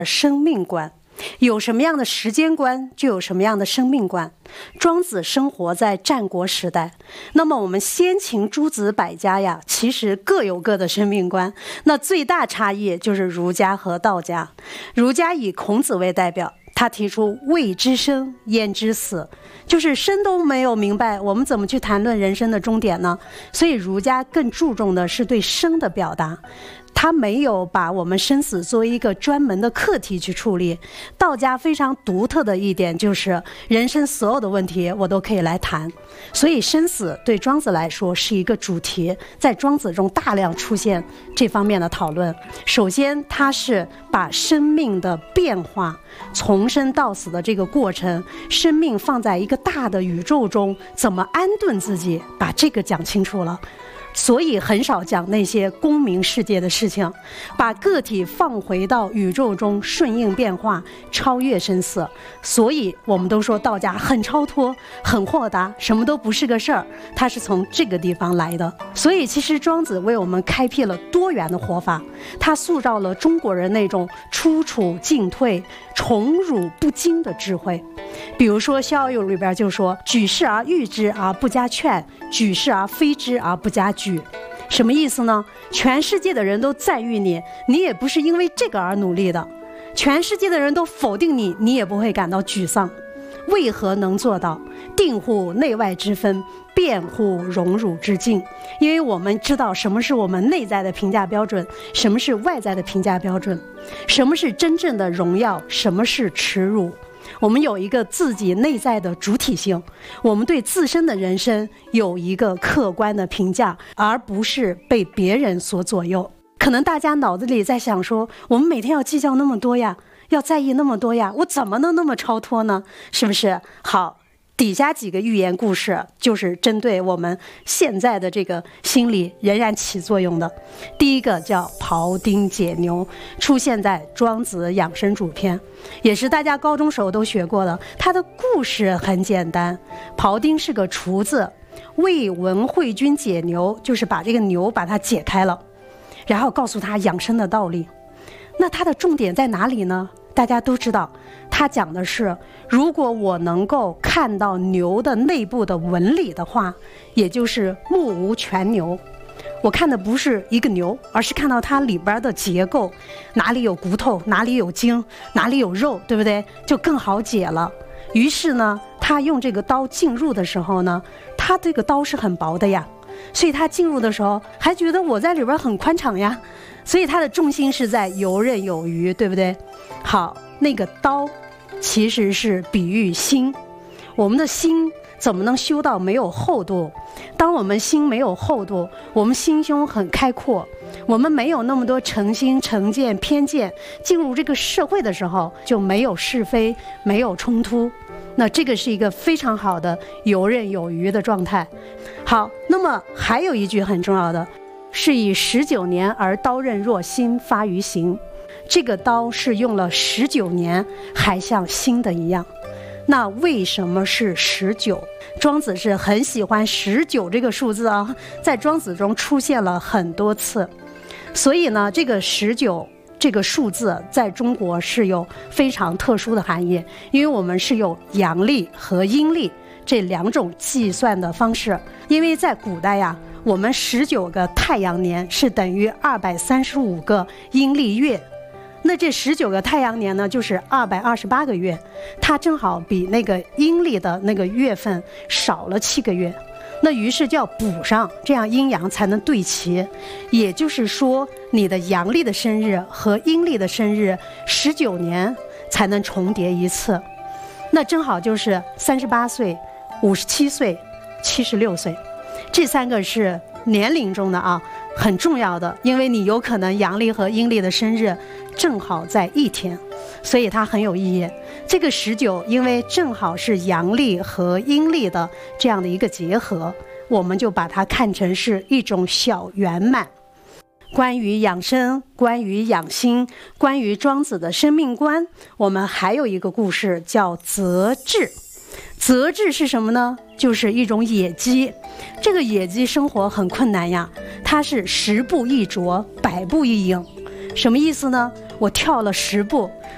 生命观。有什么样的时间观，就有什么样的生命观。庄子生活在战国时代，那么我们先秦诸子百家呀，其实各有各的生命观。那最大差异就是儒家和道家。儒家以孔子为代表，他提出未知生焉知死，就是生都没有明白，我们怎么去谈论人生的终点呢？所以儒家更注重的是对生的表达，他没有把我们生死作为一个专门的课题去处理。道家非常独特的一点就是人生所有的问题我都可以来谈，所以生死对庄子来说是一个主题，在庄子中大量出现这方面的讨论。首先他是把生命的变化，从生到死的这个过程，生命放在一个大的宇宙中怎么安顿自己，把这个讲清楚了。所以很少讲那些公民世界的事情，把个体放回到宇宙中顺应变化，超越生死。所以我们都说道家很超脱，很豁达，什么都不是个事儿，它是从这个地方来的。所以其实庄子为我们开辟了多元的活法，他塑造了中国人那种出处进退、宠辱不惊的智慧。比如说《逍遥游》里边就说，举事而誉之而不加劝，举事而非之而不加沮。什么意思呢？全世界的人都赞誉你，你也不是因为这个而努力的；全世界的人都否定你，你也不会感到沮丧。为何能做到定乎内外之分，辩乎荣辱之境？因为我们知道什么是我们内在的评价标准，什么是外在的评价标准，什么是真正的荣耀，什么是耻辱。我们有一个自己内在的主体性，我们对自身的人生有一个客观的评价，而不是被别人所左右。可能大家脑子里在想说，我们每天要计较那么多呀，要在意那么多呀，我怎么能那么超脱呢？是不是？好，底下几个寓言故事就是针对我们现在的这个心理仍然起作用的。第一个叫庖丁解牛，出现在庄子养生主篇，也是大家高中时候都学过的。它的故事很简单，庖丁是个厨子，为文惠君解牛，就是把这个牛把它解开了，然后告诉他养生的道理。那它的重点在哪里呢？大家都知道，他讲的是，如果我能够看到牛的内部的纹理的话，也就是目无全牛，我看的不是一个牛，而是看到它里边的结构，哪里有骨头，哪里有筋，哪里有肉，对不对？就更好解了。于是呢，他用这个刀进入的时候呢，他这个刀是很薄的呀，所以他进入的时候还觉得我在里边很宽敞呀，所以他的重心是在游刃有余，对不对？好，那个刀其实是比喻心，我们的心怎么能修到没有厚度？当我们心没有厚度，我们心胸很开阔，我们没有那么多成心成见偏见，进入这个社会的时候就没有是非，没有冲突，那这个是一个非常好的游刃有余的状态。好，那么还有一句很重要的，是以19年而刀刃若新发于形，这个刀是用了19年还像新的一样。那为什么是19？庄子是很喜欢19这个数字啊，在庄子中出现了很多次。所以呢，这个19这个数字在中国是有非常特殊的含义，因为我们是有阳历和阴历这两种计算的方式。因为在古代呀，我们19个太阳年是等于235个阴历月，那这19个太阳年呢，就是228个月，它正好比那个阴历的那个月份少了7个月，那于是就要补上，这样阴阳才能对齐。也就是说，你的阳历的生日和阴历的生日19年才能重叠一次，那正好就是38岁、57岁、76岁，这3个是年龄中的啊很重要的，因为你有可能阳历和阴历的生日正好在一天，所以它很有意义。这个19因为正好是阳历和阴历的这样的一个结合，我们就把它看成是一种小圆满。关于养生，关于养心，关于庄子的生命观，我们还有一个故事叫择志。择志是什么呢？就是一种野鸡。这个野鸡生活很困难呀，它是10步一啄，100步一迎。什么意思呢？我跳了10步，